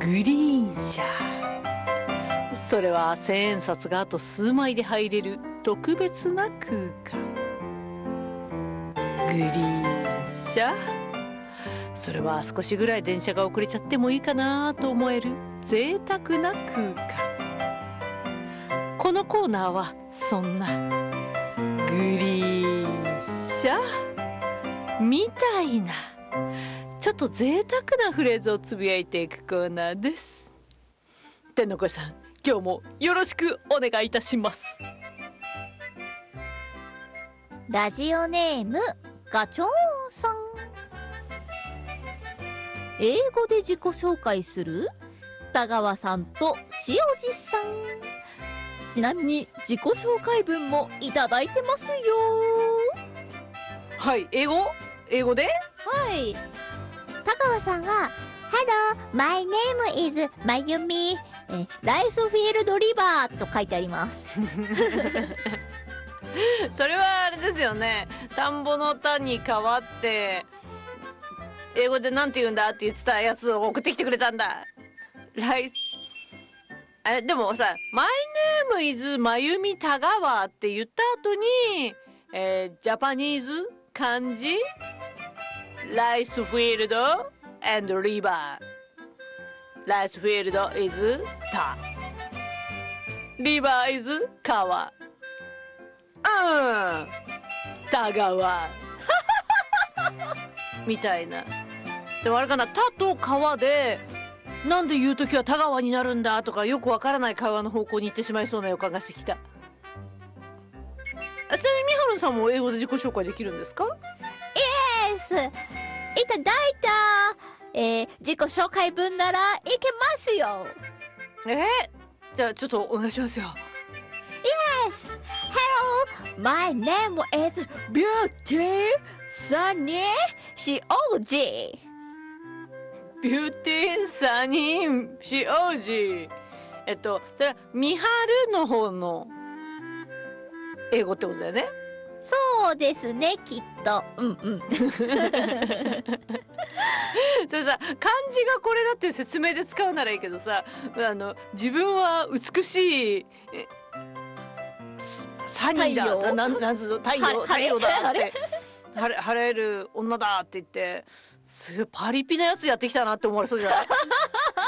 グリーン車。それは千円札があと数枚で入れる特別な空間。グリーン車。それは少しぐらい電車が遅れちゃってもいいかなと思える贅沢な空間。このコーナーはそんなグリーン車みたいなちょっと贅沢なフレーズをつぶやいていくコーナーです。天の声さん、今日もよろしくお願いいたします。 ラジオネームガチョーンさん。英語で自己紹介する田川さんと塩地さん。ちなみに自己紹介文もいただいてますよ。 はい、英語で。 はい。田川さんは Hello, my name is Mayumi ライスフィールドリバーと書いてあります。 それはあれですよね。田んぼの田に変わって英語でなんて言うんだって言ってたやつを送ってきてくれたんだ。ライスでもさ、My name is まゆみたがわって言った後に、ジャパニーズ漢字ライスフィールド and リバー。ライスフィールド is 田、リバー is 川。田川みたいな。でもあれかな、田と川でなんで言うときは田川になるんだとかよくわからない会話の方向に行ってしまいそうな予感がしてきた。ちなみにみはるさんも英語で自己紹介できるんですか？ イエス、いただいた。自己紹介文ならいけますよ。 じゃあちょっとお願いしますよ。 Yes, hello, my name is Beauty Sunny Shioji。 ビューティーサニーシオジ。それはみはるの方の英語ってことだよね。 そうですね、きっと。 それさ、漢字がこれだっていう説明で使うならいいけどさ、自分は美しいサニーだ、なんつうの、太陽だって晴れる女だって言って、すごいパリピなやつやってきたなって思われそうじゃない？